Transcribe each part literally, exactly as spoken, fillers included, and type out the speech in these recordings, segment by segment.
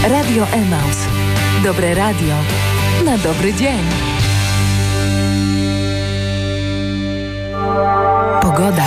Radio Emaus. Dobre radio na dobry dzień. Pogoda.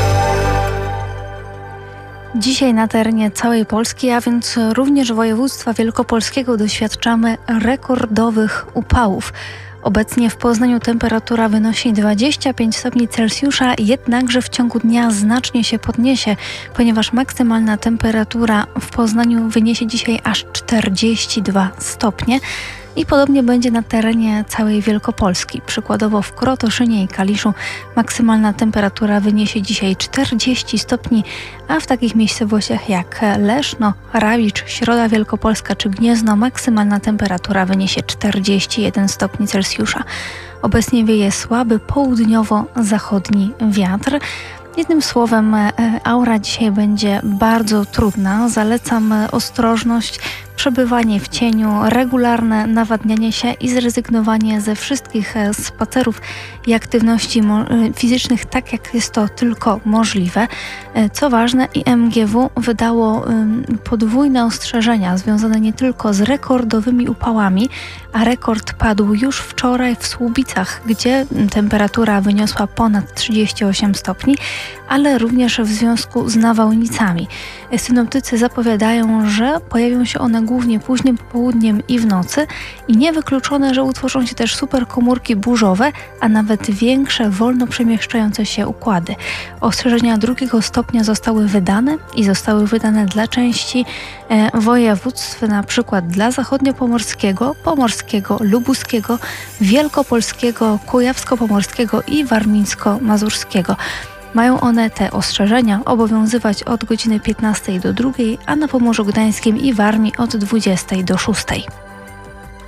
Dzisiaj na terenie całej Polski, a więc również województwa wielkopolskiego, doświadczamy rekordowych upałów. Obecnie w Poznaniu temperatura wynosi dwadzieścia pięć stopni Celsjusza, jednakże w ciągu dnia znacznie się podniesie, ponieważ maksymalna temperatura w Poznaniu wyniesie dzisiaj aż czterdzieści dwa stopnie. I podobnie będzie na terenie całej Wielkopolski. Przykładowo w Krotoszynie i Kaliszu maksymalna temperatura wyniesie dzisiaj czterdzieści stopni, a w takich miejscowościach jak Leszno, Rawicz, Środa Wielkopolska czy Gniezno maksymalna temperatura wyniesie czterdzieści jeden stopni Celsjusza. Obecnie wieje słaby południowo-zachodni wiatr. Jednym słowem, aura dzisiaj będzie bardzo trudna. Zalecam ostrożność, przebywanie w cieniu, regularne nawadnianie się i zrezygnowanie ze wszystkich spacerów i aktywności fizycznych, tak jak jest to tylko możliwe. Co ważne, I M G W wydało podwójne ostrzeżenia związane nie tylko z rekordowymi upałami, a rekord padł już wczoraj w Słubicach, gdzie temperatura wyniosła ponad trzydzieści osiem stopni, ale również w związku z nawałnicami. Synoptycy zapowiadają, że pojawią się one głównie późnym popołudniem i w nocy i niewykluczone, że utworzą się też superkomórki burzowe, a nawet większe, wolno przemieszczające się układy. Ostrzeżenia drugiego stopnia zostały wydane i zostały wydane dla części e, województw, na przykład dla zachodniopomorskiego, pomorskiego, lubuskiego, wielkopolskiego, kujawsko-pomorskiego i warmińsko-mazurskiego. Mają one te ostrzeżenia obowiązywać od godziny piętnastej do drugiej, a na Pomorzu Gdańskim i Warmii od dwudziestej do szóstej.